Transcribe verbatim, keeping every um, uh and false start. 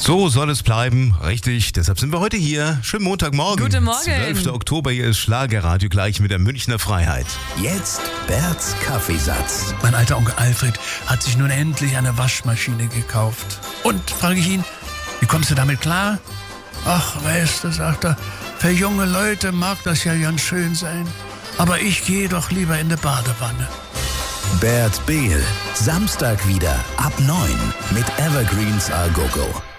So soll es bleiben, richtig. Deshalb sind wir heute hier. Schönen Montagmorgen. Guten Morgen. zwölfter Oktober, hier ist Schlagerradio gleich mit der Münchner Freiheit. Jetzt Berts Kaffeesatz. Mein alter Onkel Alfred hat sich nun endlich eine Waschmaschine gekauft. Und, frage ich ihn, wie kommst du damit klar? Ach, weißt du, sagt er, für junge Leute mag das ja ganz schön sein. Aber ich gehe doch lieber in die Badewanne. Bert Behl, Samstag wieder ab neun mit Evergreens A Go Go.